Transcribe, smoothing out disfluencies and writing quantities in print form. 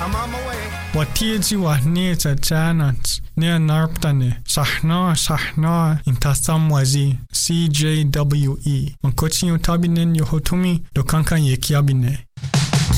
I'm on my way. Watieji wa neta chanat ne narptane sahna intasamwazi CJWE. Mankochin yo tabinen yo hotumi do kankan ye kiabine.